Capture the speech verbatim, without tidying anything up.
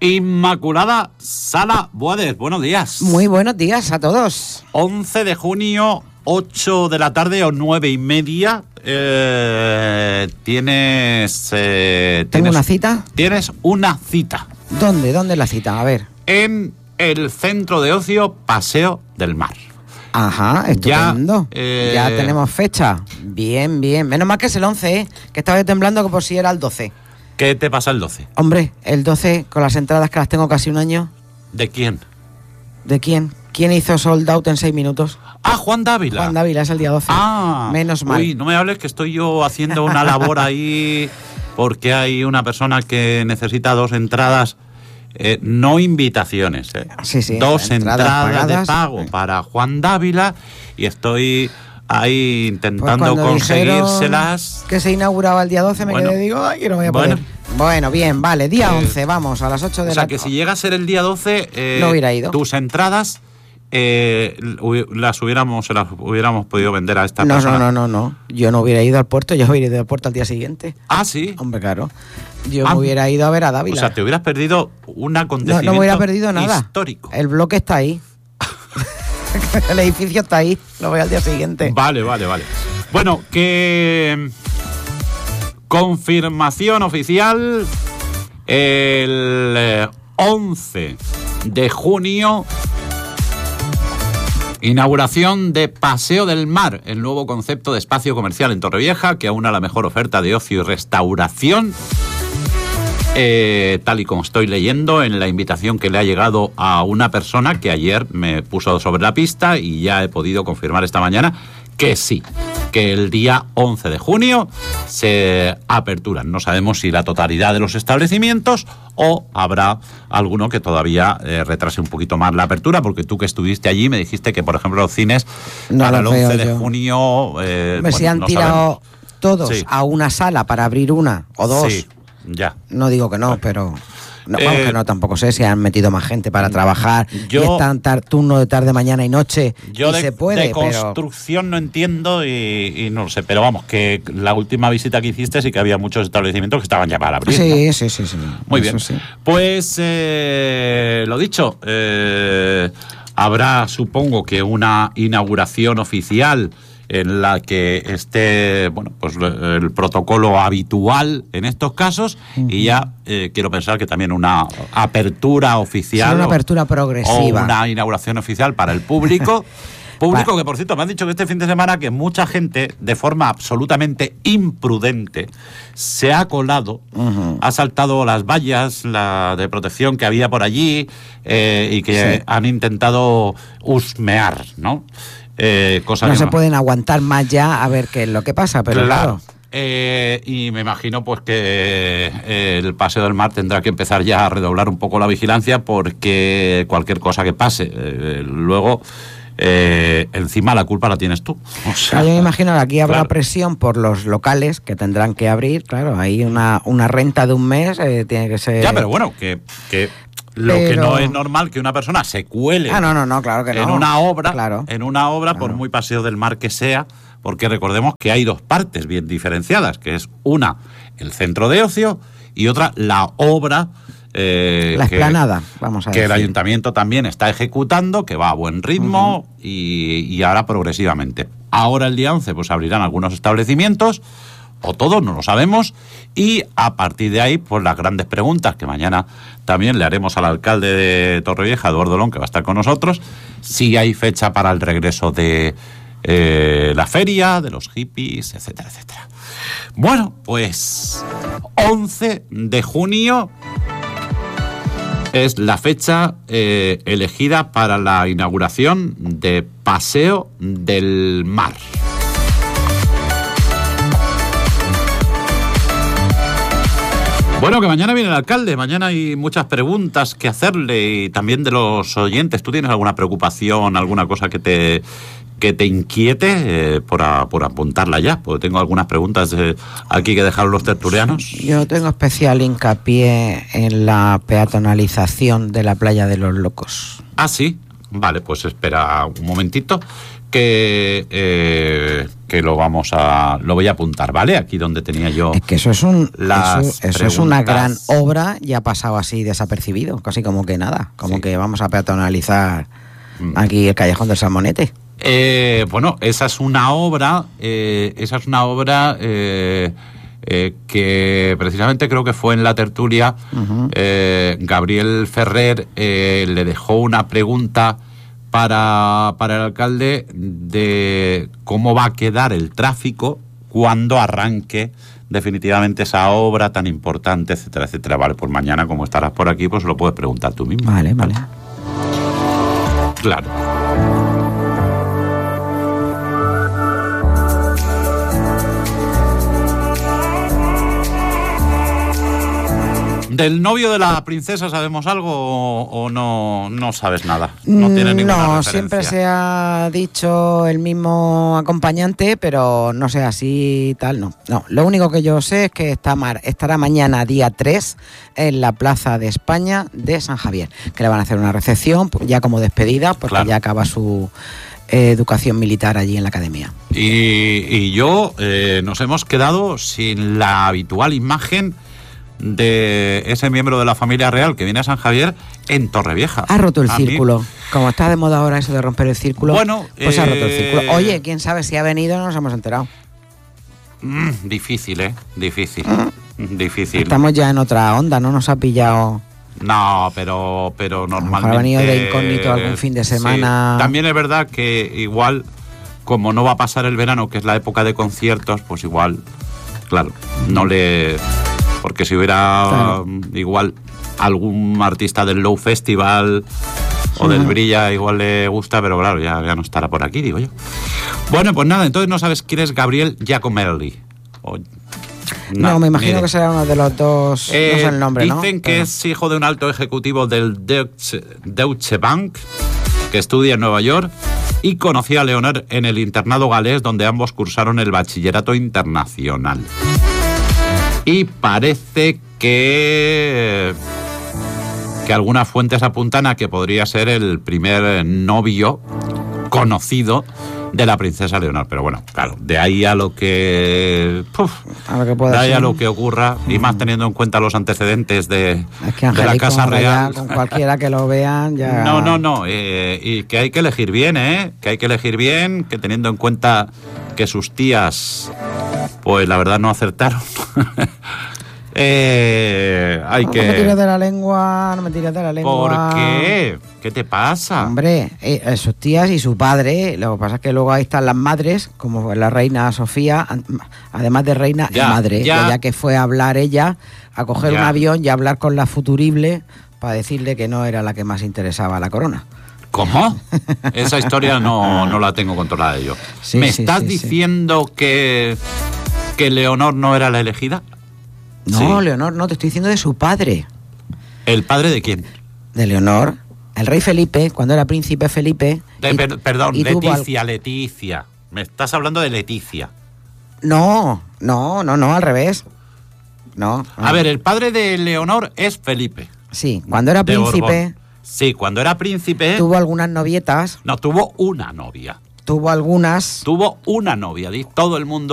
Inmaculada Sala Boades, buenos días. Muy buenos días a todos. once de junio, ocho de la tarde o nueve y media. Eh, tienes, eh, ¿Tengo tienes una cita? Tienes una cita. ¿Dónde? ¿Dónde es la cita? A ver. En el centro de ocio Paseo del Mar. Ajá, estupendo. Ya, eh... ya tenemos fecha. Bien, bien. Menos mal que es el once, ¿eh? Que estaba yo temblando que por si era el doce. ¿Qué te pasa el doce? Hombre, el doce, con las entradas que las tengo casi un año. ¿De quién? ¿De quién? ¿Quién hizo sold out en seis minutos? Ah, Juan Dávila. Juan Dávila, es el día doce. Ah. Menos mal. Uy, no me hables que estoy yo haciendo una labor ahí porque hay una persona que necesita dos entradas, eh, no invitaciones, eh. Sí, sí. Dos entradas, entradas de pago sí. para Juan Dávila y estoy ahí intentando pues conseguírselas. Que se inauguraba el día doce, me bueno, quedé, digo, ay, que no voy a poder. Bueno, bueno bien, vale, día eh, once, vamos, a las ocho de la tarde. O sea, la... que si llega a ser el día doce, eh, no hubiera ido. Tus entradas eh, las hubiéramos, las hubiéramos podido vender a esta no, persona. No, no, no, no. Yo no hubiera ido al puerto, yo hubiera ido al puerto al día siguiente. Ah, ¿sí? Hombre, claro. Yo ah, me hubiera ido a ver a Dávila. O sea, te hubieras perdido un acontecimiento no, no me hubiera perdido nada. Histórico. El bloque está ahí. El edificio está ahí. Lo voy al día siguiente. Vale, vale, vale. Bueno, que... Confirmación oficial. El once de junio... Inauguración de Paseo del Mar, el nuevo concepto de espacio comercial en Torrevieja que aúna la mejor oferta de ocio y restauración, eh, tal y como estoy leyendo en la invitación que le ha llegado a una persona que ayer me puso sobre la pista y ya he podido confirmar esta mañana que sí, que el día once de junio se aperturan. No sabemos si la totalidad de los establecimientos o habrá alguno que todavía eh, retrase un poquito más la apertura, porque tú que estuviste allí me dijiste que, por ejemplo, los cines no para el once de yo. junio... Eh, bueno, si han no tirado sabemos. todos Sí. a una sala para abrir una o dos. Sí, ya. No digo que no, pero... No, Eh, aunque no, tampoco sé si han metido más gente para trabajar yo, y están tar, turno de tarde, mañana y noche yo y de, se puede, de construcción pero... no entiendo y, y no lo sé, pero vamos, que la última visita que hiciste sí que había muchos establecimientos que estaban ya para abrir, sí, ¿no? sí, sí, sí. Muy Eso bien, sí. pues eh, lo dicho, eh, habrá supongo que una inauguración oficial en la que esté, bueno, pues el protocolo habitual en estos casos, uh-huh. y ya eh, quiero pensar que también una apertura oficial. Sí, una o, apertura progresiva. O una inauguración oficial para el público. Público que, por cierto, me han dicho que este fin de semana que mucha gente, de forma absolutamente imprudente, se ha colado, uh-huh. ha saltado las vallas la de protección que había por allí eh, y que sí. han intentado husmear, ¿no? Eh, cosa no que se no. pueden aguantar más ya a ver qué es lo que pasa, pero claro. claro. Eh, y me imagino pues que eh, el Paseo del Mar tendrá que empezar ya a redoblar un poco la vigilancia porque cualquier cosa que pase, eh, luego eh, encima la culpa la tienes tú. O sea, claro, yo me imagino que aquí habrá claro. presión por los locales que tendrán que abrir, claro, hay una, una renta de un mes, eh, tiene que ser... Ya, pero bueno, que... que... Lo Pero... que no es normal que una persona se cuele ah, no, no, no, claro que no. en una obra, claro. en una obra, claro. por muy Paseo del Mar que sea, porque recordemos que hay dos partes bien diferenciadas, que es una, el centro de ocio, y otra, la obra... Eh, la que, explanada, vamos a que decir. el ayuntamiento también está ejecutando, que va a buen ritmo, uh-huh. y, y ahora progresivamente. Ahora el día once pues abrirán algunos establecimientos, o todos, no lo sabemos, y a partir de ahí, pues las grandes preguntas que mañana también le haremos al alcalde de Torrevieja, Eduardo Lón, que va a estar con nosotros, si hay fecha para el regreso de eh, la feria, de los hippies, etcétera, etcétera. Bueno, pues once de junio es la fecha eh, elegida para la inauguración de Paseo del Mar. Bueno, que mañana viene el alcalde, mañana hay muchas preguntas que hacerle y también de los oyentes. ¿Tú tienes alguna preocupación, alguna cosa que te que te inquiete eh, por, a, por apuntarla ya? Porque tengo algunas preguntas eh, aquí que dejaron los tertulianos. Yo tengo especial hincapié en la peatonalización de la playa de los Locos. Ah, sí. Vale, pues espera un momentito que, eh, que lo vamos a... Lo voy a apuntar, ¿vale? Aquí donde tenía yo... Es que eso es un las eso, eso es una gran preguntas. obra y ha pasado así desapercibido, casi como que nada, como Sí. que vamos a peatonalizar Mm. aquí el Callejón del Salmonete. Eh, bueno, esa es una obra, eh, esa es una obra eh, eh, que precisamente creo que fue en la tertulia. Ujú. eh, Gabriel Ferrer eh, le dejó una pregunta para, para el alcalde de cómo va a quedar el tráfico cuando arranque definitivamente esa obra tan importante, etcétera, etcétera. Vale, pues mañana, como estarás por aquí, pues lo puedes preguntar tú mismo. Vale, vale. Claro. ¿Del novio de la princesa sabemos algo o, o no, no sabes nada? No tiene ninguna No, referencia. siempre se ha dicho el mismo acompañante, pero no sé así tal, no. No, lo único que yo sé es que está mar, estará mañana día tres en la Plaza de España de San Javier, que le van a hacer una recepción ya como despedida, porque Claro. ya acaba su eh, educación militar allí en la academia. Y, y yo eh, nos hemos quedado sin la habitual imagen de ese miembro de la familia real que viene a San Javier en Torrevieja. Ha roto el A mí- círculo. Como está de moda ahora eso de romper el círculo, Bueno, pues ha roto el eh, círculo. Oye, quién sabe si ha venido, no nos hemos enterado. Mm, difícil, ¿eh? Difícil. Difícil. Estamos ya en otra onda, no nos ha pillado. No, pero, pero lo mejor ha normalmente... venido de incógnito algún fin de sí. semana. También es verdad que igual, como no va a pasar el verano, que es la época de conciertos, pues igual, claro, no le... Porque si hubiera Claro. igual algún artista del Low Festival o del Ujú. Brilla, igual le gusta, pero claro, ya, ya no estará por aquí, digo yo. Bueno, pues nada, entonces no sabes quién es Gabriel Giacomelli. O- No, me ni imagino idea. que será uno de los dos. Eh, no sé el nombre, ¿no? Dicen que Pero- es hijo de un alto ejecutivo del Deutsche, Deutsche Bank, que estudia en Nueva York, y conoció a Leonor en el internado galés, donde ambos cursaron el bachillerato internacional. Y parece que que algunas fuentes apuntan a que podría ser el primer novio conocido de la princesa Leonor. Pero bueno, claro, de ahí a lo que... puf, A lo que pueda de ahí ser. a lo que ocurra, y más teniendo en cuenta los antecedentes de, Es que de la Angélico Casa ahora ya, Real. con cualquiera que lo vean, ya. No, no, no, eh, y que hay que elegir bien, ¿eh? Que hay que elegir bien, que teniendo en cuenta que sus tías, pues la verdad no acertaron. eh, hay No que... me tires de la lengua, no me tires de la lengua. ¿Por qué? ¿Qué te pasa? Hombre, eh, eh, sus tías y su padre, lo que pasa es que luego ahí están las madres, como la reina Sofía, an- además de reina Ya, y madre, ya. ya. ya que fue a hablar ella, a coger Ya. un avión y a hablar con la futurible para decirle que no era la que más interesaba a la corona. ¿Cómo? Esa historia no, no la tengo controlada yo. Sí, ¿Me sí, estás sí, sí. diciendo que, que Leonor no era la elegida? No, Sí. Leonor, no, te estoy diciendo de su padre, ¿El padre de quién? de Leonor. El rey Felipe, cuando era príncipe Felipe... De- y- per- perdón, y tuvo al- Leticia, Leticia. Me estás hablando de Leticia. No, no, no, no, al revés. No. no. A ver, el padre de Leonor es Felipe. Sí, cuando era de príncipe, Borbón. Sí, cuando era príncipe... tuvo algunas novietas, No, tuvo una novia. tuvo algunas... Tuvo una novia. Di todo el mundo